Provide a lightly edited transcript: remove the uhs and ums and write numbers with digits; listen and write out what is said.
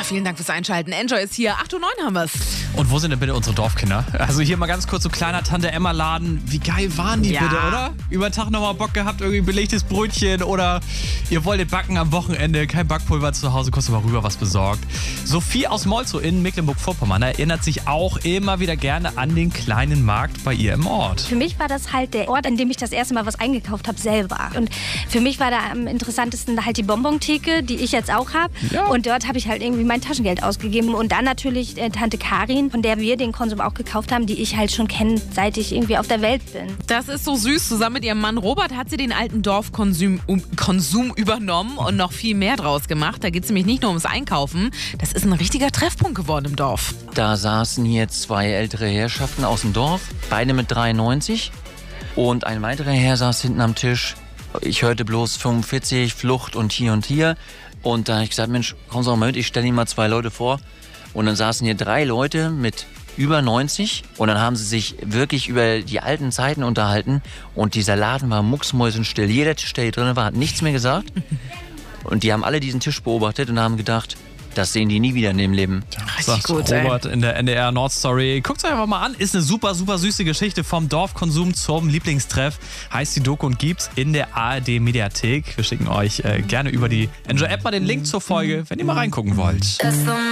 vielen Dank fürs Einschalten. Enjoy ist hier. 8:09 Uhr haben wir's. Und wo sind denn bitte unsere Dorfkinder? Also hier mal ganz kurz so kleiner Tante-Emma-Laden. Wie geil waren die bitte, oder? Über den Tag nochmal Bock gehabt, irgendwie belegtes Brötchen oder ihr wolltet backen am Wochenende, kein Backpulver zu Hause, kurz mal rüber was besorgt. Sophie aus Molzow in Mecklenburg-Vorpommern erinnert sich auch immer wieder gerne an den kleinen Markt bei ihr im Ort. Für mich war das halt der Ort, an dem ich das erste Mal was eingekauft habe, selber. Und für mich war da am interessantesten halt die Bonbon-Theke, die ich jetzt auch habe. Ja. Und dort habe ich halt irgendwie mein Taschengeld ausgegeben. Und dann natürlich Tante Karin, von der wir den Konsum auch gekauft haben, die ich halt schon kenne, seit ich irgendwie auf der Welt bin. Das ist so süß. Zusammen mit ihrem Mann Robert hat sie den alten Dorfkonsum übernommen und noch viel mehr draus gemacht. Da geht es nämlich nicht nur ums Einkaufen. Das ist ein richtiger Treffpunkt geworden im Dorf. Da saßen hier 2 ältere Herrschaften aus dem Dorf, beide mit 93. Und ein weiterer Herr saß hinten am Tisch. Ich hörte bloß 45, Flucht und hier und hier. Und da habe ich gesagt, Mensch, kommen Sie doch mal mit, ich stelle Ihnen mal 2 Leute vor. Und dann saßen hier 3 Leute mit über 90 und dann haben sie sich wirklich über die alten Zeiten unterhalten und dieser Laden war mucksmäusenstill. Jeder Tisch, der hier drin war, hat nichts mehr gesagt. Und die haben alle diesen Tisch beobachtet und haben gedacht, das sehen die nie wieder in dem Leben. Sagt gut, Robert in der NDR Nordstory. Guckt es euch einfach mal an. Ist eine super, super süße Geschichte vom Dorfkonsum zum Lieblingstreff. Heißt die Doku und gibt's in der ARD Mediathek. Wir schicken euch gerne über die Enjoy App mal den Link zur Folge, wenn ihr mal reingucken wollt.